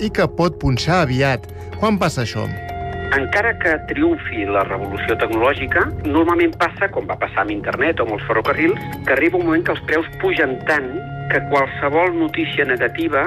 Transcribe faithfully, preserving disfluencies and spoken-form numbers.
i que pot punxar aviat. Quan passa això? Encara que triomfi la revolució tecnològica, normalment passa, com va passar amb internet o amb els ferrocarrils, que arriba un moment que els preus pugen tant que qualsevol notícia negativa